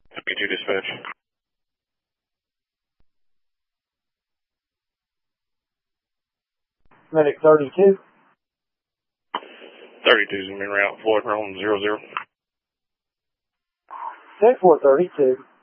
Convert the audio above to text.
P2 dispatch. Medic 32. 32 is in route, Floyd, Rome 00. Check 432.